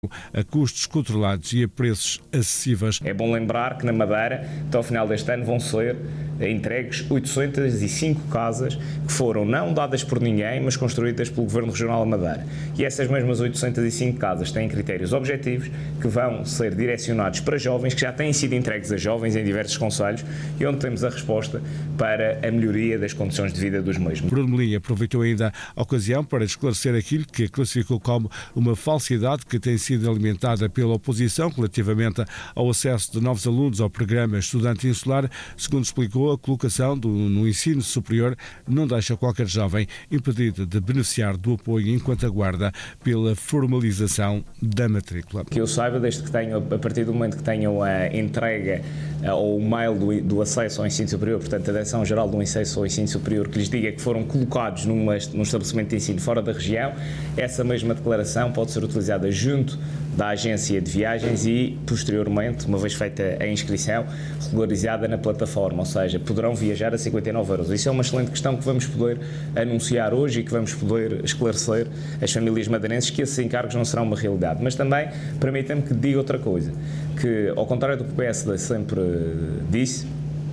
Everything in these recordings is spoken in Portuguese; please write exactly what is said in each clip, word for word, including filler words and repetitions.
a custos controlados e a preços acessíveis. É bom lembrar que na Madeira, até ao final deste ano, vão ser entregues oitocentas e cinco casas que foram não dadas por ninguém, mas construídas pelo Governo Regional da Madeira. E essas mesmas oitocentas e cinco casas têm critérios objetivos que vão ser direcionados para jovens, que já têm sido entregues a jovens em diversos concelhos e onde temos a resposta para a melhoria das condições de vida dos mesmos. Bruno Melim aproveitou ainda a ocasião para esclarecer aquilo que classificou como uma falsidade que tem sido alimentada pela oposição relativamente ao acesso de novos alunos ao programa Estudante Insular. Segundo explicou, a colocação do, no ensino superior não deixa qualquer jovem impedido de beneficiar do apoio enquanto aguarda pela formalização da matrícula. Que eu saiba, desde que tenham, a partir do momento que tenham a entrega ou o mail do, do acesso ao ensino superior, portanto a Direção-Geral do Acesso ao Ensino Superior, que lhes diga que foram colocados numa, num estabelecimento de ensino fora da região, essa mesma declaração pode ser utilizada junto da agência de viagens e, posteriormente, uma vez feita a inscrição, regularizada na plataforma, ou seja, poderão viajar a cinquenta e nove euros. Isso é uma excelente questão que vamos poder anunciar hoje e que vamos poder esclarecer às famílias madeirenses que esses encargos não serão uma realidade. Mas também, permitam-me que diga outra coisa, que, ao contrário do que o P S D sempre disse,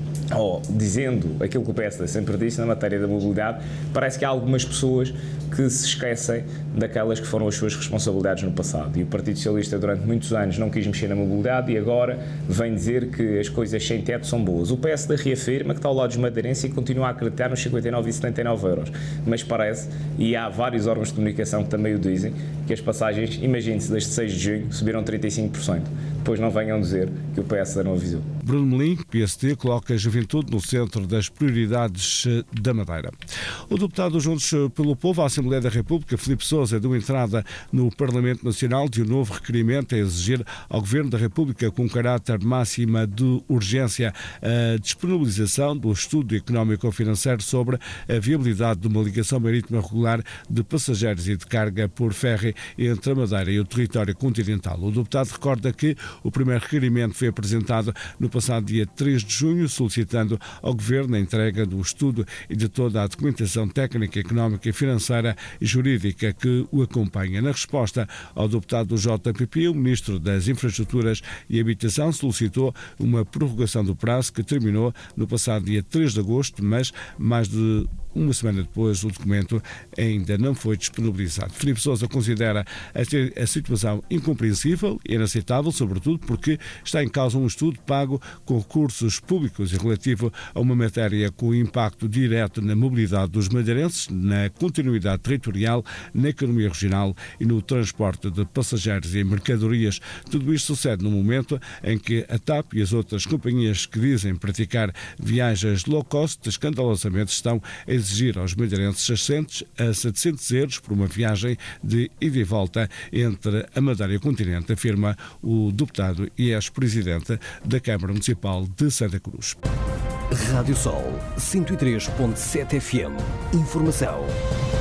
ou dizendo aquilo que o P S D sempre disse na matéria da mobilidade, parece que há algumas pessoas que se esquecem daquelas que foram as suas responsabilidades no passado. E o Partido Socialista durante muitos anos não quis mexer na mobilidade e agora vem dizer que as coisas sem teto são boas. O P S D reafirma que está ao lado dos madeirenses e continua a acreditar nos cinquenta e nove e setenta e nove euros. Mas parece, e há vários órgãos de comunicação que também o dizem, que as passagens, imagine-se, desde seis de junho subiram trinta e cinco por cento. Depois não venham dizer que o P S D não avisou. Bruno Melim, P S D, coloca a juventude no centro das prioridades da Madeira. O deputado Juntos pelo Povo à Assembleia da República, Filipe Sousa, deu entrada no Parlamento Nacional de um novo requerimento a exigir ao Governo da República, com caráter máxima de urgência, a disponibilização do estudo económico-financeiro sobre a viabilidade de uma ligação marítima regular de passageiros e de carga por ferry entre a Madeira e o território continental. O deputado recorda que o primeiro requerimento foi apresentado no passado dia três de junho, solicitando ao Governo a entrega do estudo e de toda a documentação técnica, económica, financeira e jurídica que o acompanha. Na resposta ao deputado do J P P, o Ministro das Infraestruturas e Habitação solicitou uma prorrogação do prazo que terminou no passado dia três de agosto, mas mais de uma semana depois o documento ainda não foi disponibilizado. Filipe Sousa considera a situação incompreensível e inaceitável, sobretudo porque está em causa um estudo pago com recursos públicos e relativo a uma matéria com impacto direto na mobilidade dos madeirenses, na continuidade territorial, na economia regional e no transporte de passageiros e mercadorias. Tudo isto sucede no momento em que a TAP e as outras companhias que dizem praticar viagens low cost escandalosamente estão a exigir aos madeirenses seiscentos a setecentos euros por uma viagem de ida e volta entre a Madeira e o continente, afirma o deputado e ex-presidente da Câmara Municipal de Santa Cruz. Rádio Sol cento e três ponto sete F M. Informação